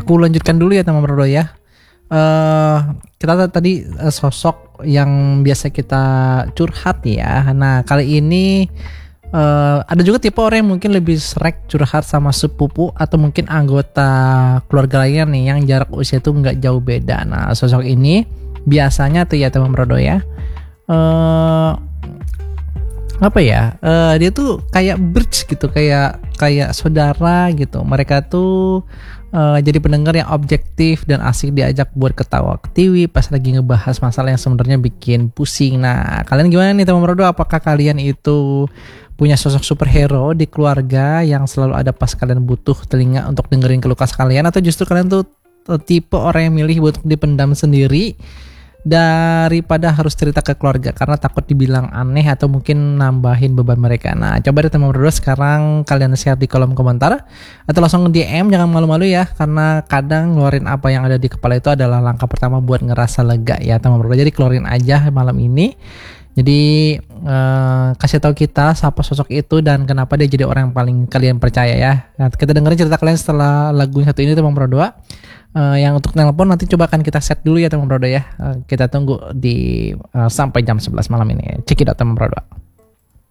aku lanjutkan dulu ya teman Brodo ya. Kita tadi sosok yang biasa kita curhat ya. Nah kali ini ada juga tipe orang yang mungkin lebih srek curhat sama sepupu atau mungkin anggota keluarga lainnya nih yang jarak usia tuh nggak jauh beda. Nah sosok ini biasanya tuh ya teman Brodo ya, dia tuh kayak bridge gitu, kayak saudara gitu. Mereka tuh jadi pendengar yang objektif dan asik diajak buat ketawa ketiwi pas lagi ngebahas masalah yang sebenarnya bikin pusing. Nah kalian gimana nih teman Brodo, apakah kalian itu punya sosok superhero di keluarga yang selalu ada pas kalian butuh telinga untuk dengerin keluh kesah kalian, atau justru kalian tuh tipe orang yang milih buat dipendam sendiri daripada harus cerita ke keluarga karena takut dibilang aneh atau mungkin nambahin beban mereka? Nah coba deh teman berdua sekarang kalian share di kolom komentar atau langsung DM, jangan malu-malu ya, karena kadang ngeluarin apa yang ada di kepala itu adalah langkah pertama buat ngerasa lega ya teman berdua. Jadi keluarin aja malam ini. Jadi kasih tahu kita siapa sosok itu dan kenapa dia jadi orang yang paling kalian percaya ya. Nah, kita dengerin cerita kalian setelah lagu yang satu ini teman berdua. Yang untuk nelpon nanti coba akan kita set dulu ya teman berdua ya. Kita tunggu di sampai jam 11 malam ini. Check it out teman berdua.